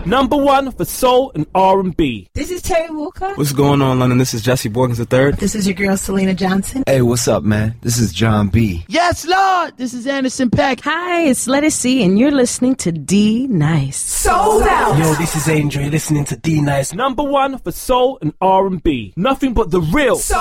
Number 1 for soul and R&B. This is Terry Walker. What's going on, London? This is Jesse Borgins III. This is your girl, Selena Johnson. Hey, what's up, man? This is John B. Yes, Lord. This is Anderson .Paak. Hi, it's Let It See, and you're listening to D Nice. Sold out. Yo, this is Angel. You're listening to D Nice. Number 1 for soul and R&B. Nothing but the real.